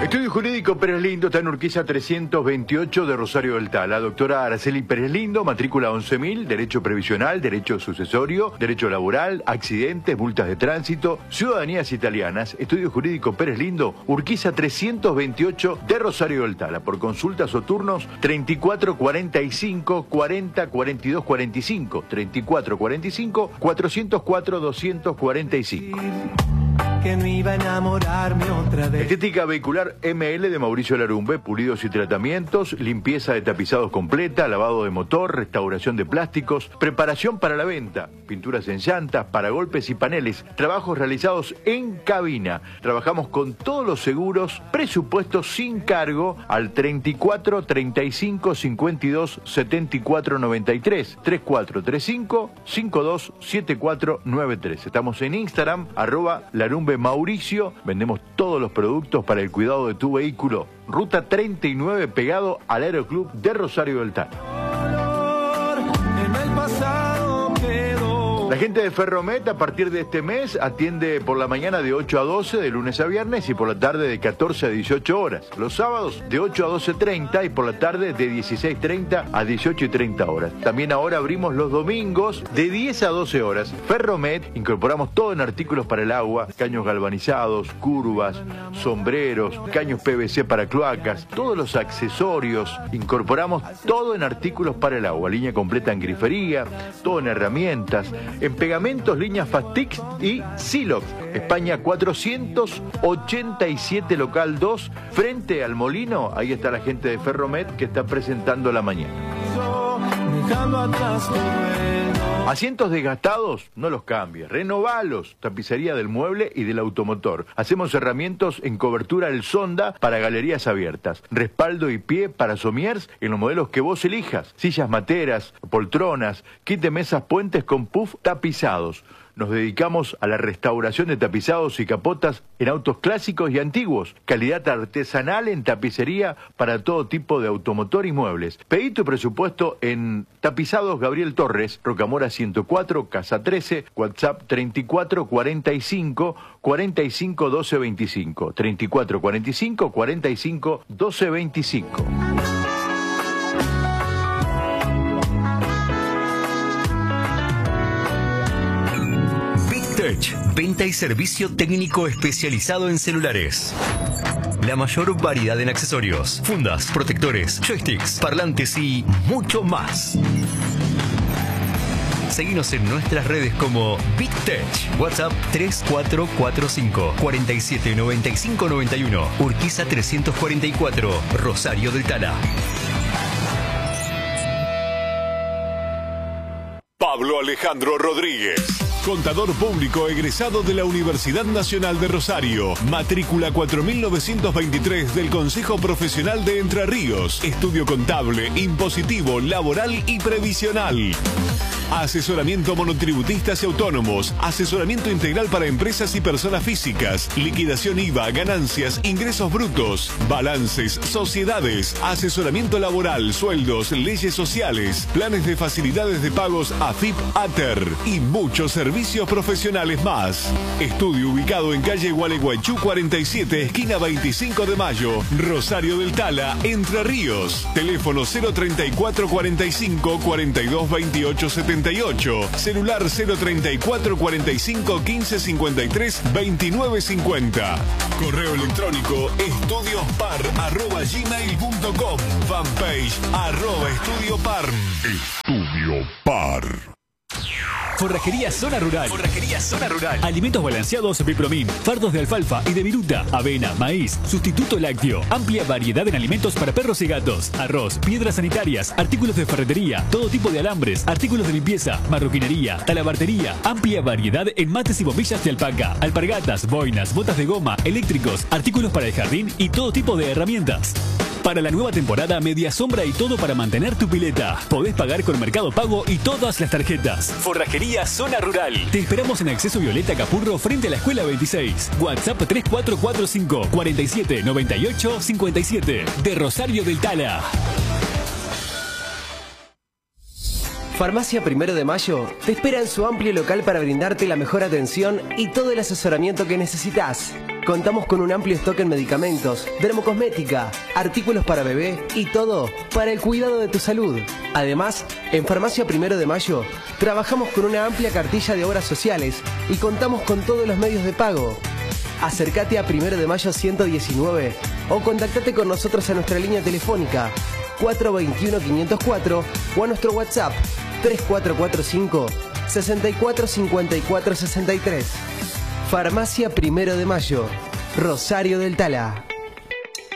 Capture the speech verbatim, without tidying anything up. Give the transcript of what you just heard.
Estudio Jurídico Pérez Lindo está en Urquiza trescientos veintiocho de Rosario del Tala. Doctora Araceli Pérez Lindo, matrícula once mil, Derecho Previsional, Derecho Sucesorio, Derecho Laboral, Accidentes, Multas de Tránsito, Ciudadanías Italianas. Estudio Jurídico Pérez Lindo, Urquiza trescientos veintiocho de Rosario del Tala. Por consultas o turnos, treinta y cuatro cuarenta y cinco, cuarenta, cuarenta y dos cuarenta y cinco, treinta y cuatro cuarenta y cinco, cuatrocientos cuatro, doscientos cuarenta y cinco. Que no iba a enamorarme otra vez. Estética Vehicular M L de Mauricio Larumbe, pulidos y tratamientos, limpieza de tapizados completa, lavado de motor, restauración de plásticos, preparación para la venta, pinturas en llantas, paragolpes y paneles, trabajos realizados en cabina. Trabajamos con todos los seguros, presupuestos sin cargo al treinta y cuatro, treinta y cinco, cincuenta y dos, setenta y cuatro, noventa y tres, treinta y cuatro treinta y cinco, cincuenta y dos, setenta y cuatro, noventa y tres. Estamos en Instagram, arroba Larumbe Mauricio, vendemos todos los productos para el cuidado de tu vehículo. Ruta treinta y nueve, pegado al Aeroclub de Rosario del Tala. La gente de Ferromet a partir de este mes atiende por la mañana de ocho a doce, de lunes a viernes, y por la tarde de catorce a dieciocho horas. Los sábados de ocho a doce treinta y por la tarde de dieciséis treinta a dieciocho y treinta horas. También ahora abrimos los domingos de diez a doce horas. Ferromet, incorporamos todo en artículos para el agua, caños galvanizados, curvas, sombreros, caños P V C para cloacas, todos los accesorios. Incorporamos todo en artículos para el agua, línea completa en grifería, todo en herramientas, en pegamentos, líneas Fastix y Silox. España cuatrocientos ochenta y siete, local dos, frente al molino. Ahí está la gente de Ferromet que está presentando la mañana. Asientos desgastados, no los cambies, renovalos. Tapicería del mueble y del automotor. Hacemos herramientas en cobertura del sonda para galerías abiertas. Respaldo y pie para somiers en los modelos que vos elijas. Sillas materas, poltronas, kit de mesas puentes con puff tapizados. Nos dedicamos a la restauración de tapizados y capotas en autos clásicos y antiguos. Calidad artesanal en tapicería para todo tipo de automotor y muebles. Pedí tu presupuesto en Tapizados Gabriel Torres, Rocamora ciento cuatro, Casa trece, WhatsApp treinta y cuatro cuarenta y cinco, cuarenta y cinco, doce veinticinco. treinta y cuatro cuarenta y cinco, cuarenta y cinco, doce veinticinco. Venta y servicio técnico especializado en celulares. La mayor variedad en accesorios, fundas, protectores, joysticks, parlantes y mucho más. Seguinos en nuestras redes como Big Tech. WhatsApp tres cuatro cuatro cinco, cuarenta y siete, noventa y cinco, noventa y uno. Urquiza trescientos cuarenta y cuatro, Rosario del Tala. Pablo Alejandro Rodríguez, contador público egresado de la Universidad Nacional de Rosario, matrícula cuatro mil novecientos veintitrés del Consejo Profesional de Entre Ríos, estudio contable, impositivo, laboral y previsional. Asesoramiento monotributistas y autónomos, asesoramiento integral para empresas y personas físicas, liquidación I V A, ganancias, ingresos brutos, balances, sociedades, asesoramiento laboral, sueldos, leyes sociales, planes de facilidades de pagos A F I P ATER y muchos servicios profesionales más. Estudio ubicado en calle Gualeguaychú cuarenta y siete, esquina veinticinco de mayo, Rosario del Tala, Entre Ríos. Teléfono cero treinta y cuatro cuarenta y cinco, cuarenta y dos veintiocho setenta y ocho. Celular cero treinta y cuatro cuarenta y cinco, quince cincuenta y tres, veintinueve cincuenta. Correo electrónico estudiospar arroba gmail punto com. Fanpage arroba estudiopar. Estudio Par. Forrajería Zona Rural. Forrajería Zona Rural. Alimentos balanceados Bipromin, fardos de alfalfa y de viruta, avena, maíz, sustituto lácteo. Amplia variedad en alimentos para perros y gatos. Arroz, piedras sanitarias, artículos de ferretería, todo tipo de alambres, artículos de limpieza, marroquinería, talabartería. Amplia variedad en mates y bombillas de alpaca, alpargatas, boinas, botas de goma, eléctricos, artículos para el jardín y todo tipo de herramientas. Para la nueva temporada, media sombra y todo para mantener tu pileta. Podés pagar con Mercado Pago y todas las tarjetas. Forrajería Zona Rural. Te esperamos en Acceso Violeta Capurro frente a la Escuela veintiséis. WhatsApp tres cuatro cuatro cinco, cuarenta y siete, noventa y ocho, cincuenta y siete. De Rosario del Tala. Farmacia Primero de Mayo te espera en su amplio local para brindarte la mejor atención y todo el asesoramiento que necesitas. Contamos con un amplio stock en medicamentos, dermocosmética, artículos para bebé y todo para el cuidado de tu salud. Además, en Farmacia Primero de Mayo trabajamos con una amplia cartilla de obras sociales y contamos con todos los medios de pago. Acércate a Primero de Mayo ciento diecinueve o contactate con nosotros a nuestra línea telefónica cuatro dos uno, cinco cero cuatro o a nuestro WhatsApp tres cuatro cuatro cinco, seis cuatro cinco cuatro seis tres. Farmacia Primero de Mayo, Rosario del Tala.